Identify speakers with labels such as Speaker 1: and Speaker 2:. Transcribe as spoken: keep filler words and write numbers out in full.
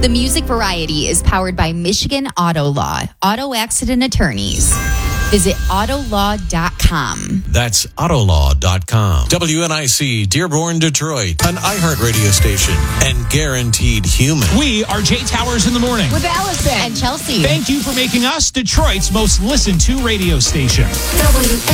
Speaker 1: The Music Variety is powered by Michigan Auto Law, auto accident attorneys. Visit auto law dot com.
Speaker 2: That's auto law dot com. W N I C, Dearborn, Detroit, an iHeart radio station, and guaranteed human.
Speaker 3: We are Jay Towers in the morning.
Speaker 1: With Allison and Chelsea.
Speaker 3: Thank you for making us Detroit's most listened to radio station.
Speaker 4: W